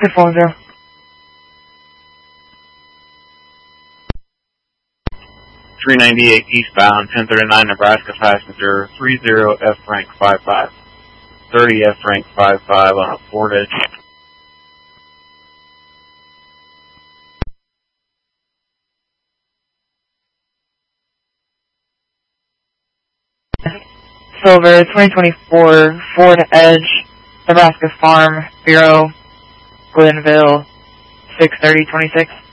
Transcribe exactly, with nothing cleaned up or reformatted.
Good four zero. three ninety-eight eastbound, ten thirty-nine Nebraska passenger, three zero F rank five five. thirty F rank five five on a Ford Edge. Silver, twenty twenty-four Ford Edge, Nebraska Farm Bureau, Glenville, six thirty twenty-six.